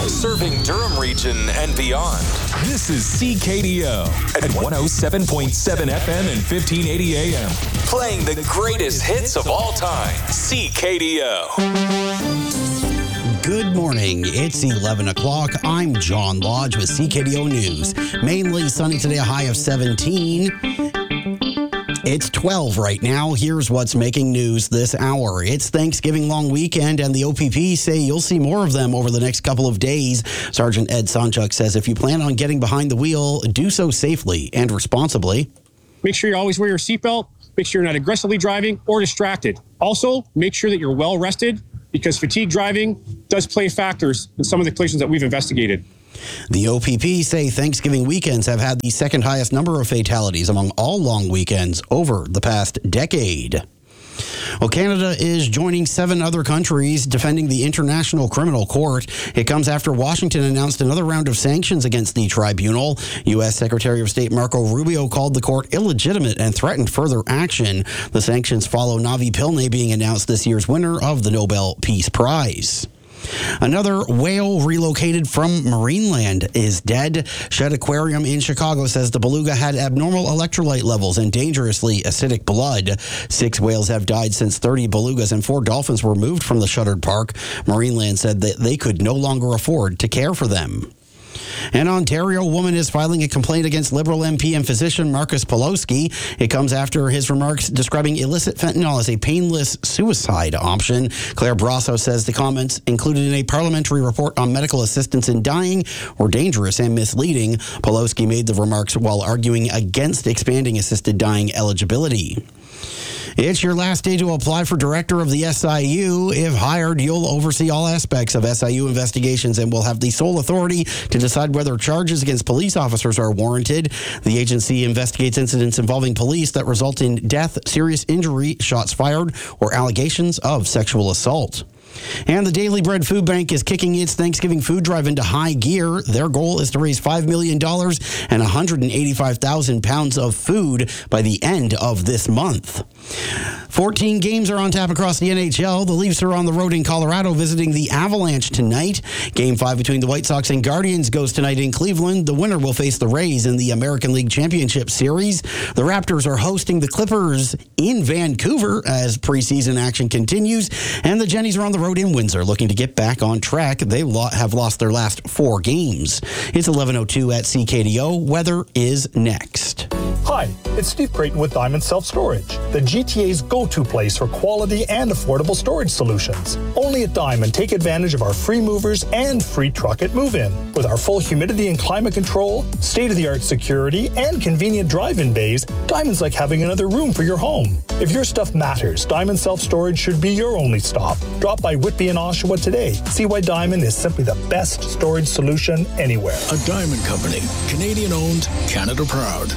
Serving Durham region and beyond. This is CKDO at 107.7 FM and 1580 AM. Playing the greatest hits of all time. CKDO. Good morning. It's 11 o'clock. I'm John Lodge with CKDO News. Mainly sunny today, a high of 17. It's 12 right now. Here's what's making news this hour. It's Thanksgiving long weekend, and the OPP say you'll see more of them over the next couple of days. Sergeant Ed Sonchuk says if you plan on getting behind the wheel, do so safely and responsibly. Make sure you always wear your seatbelt. Make sure you're not aggressively driving or distracted. Also, make sure that you're well rested, because fatigue driving does play factors in some of the collisions that we've investigated. The OPP say Thanksgiving weekends have had the second highest number of fatalities among all long weekends over the past decade. Well, Canada is joining 7 other countries defending the International Criminal Court. It comes after Washington announced another round of sanctions against the tribunal. U.S. Secretary of State Marco Rubio called the court illegitimate and threatened further action. The sanctions follow Navi Pillay being announced this year's winner of the Nobel Peace Prize. Another whale relocated from Marineland is dead. Shedd Aquarium in Chicago says the beluga had abnormal electrolyte levels and dangerously acidic blood. 6 whales have died since 30 belugas and 4 dolphins were moved from the shuttered park. Marineland said that they could no longer afford to care for them. An Ontario woman is filing a complaint against Liberal MP and physician Marcus Pawlowski. It comes after his remarks describing illicit fentanyl as a painless suicide option. Claire Brasso says the comments included in a parliamentary report on medical assistance in dying were dangerous and misleading. Pawlowski made the remarks while arguing against expanding assisted dying eligibility. It's your last day to apply for director of the SIU. If hired, you'll oversee all aspects of SIU investigations and will have the sole authority to decide whether charges against police officers are warranted. The agency investigates incidents involving police that result in death, serious injury, shots fired, or allegations of sexual assault. And the Daily Bread Food Bank is kicking its Thanksgiving food drive into high gear. Their goal is to raise $5 million and 185,000 pounds of food by the end of this month. 14 games are on tap across the NHL. The Leafs are on the road in Colorado visiting the Avalanche tonight. Game 5 between the White Sox and Guardians goes tonight in Cleveland. The winner will face the Rays in the American League Championship Series. The Raptors are hosting the Clippers in Vancouver as preseason action continues. And the Jennies are on the road in Windsor looking to get back on track. They have lost their last 4 games. It's 11:02 at CKDO. Weather is next. Hi, it's Steve Creighton with Diamond Self Storage, the GTA's go-to place for quality and affordable storage solutions. Only at Diamond, take advantage of our free movers and free truck at move-in. With our full humidity and climate control, state-of-the-art security, and convenient drive-in bays, Diamond's like having another room for your home. If your stuff matters, Diamond Self Storage should be your only stop. Drop by Whitby and Oshawa today. See why Diamond is simply the best storage solution anywhere. A Diamond Company, Canadian-owned, Canada proud.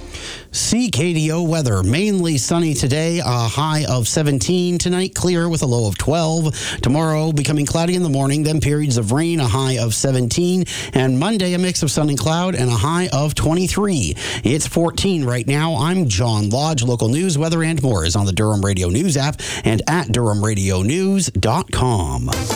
CKDO weather, mainly sunny today, a high of 17. Tonight, clear with a low of 12. Tomorrow, becoming cloudy in the morning, then periods of rain, a high of 17. And Monday, a mix of sun and cloud and a high of 23. It's 14 right now. I'm John Lodge. Local news, weather, and more is on the Durham Radio News app and at DurhamRadioNews.com.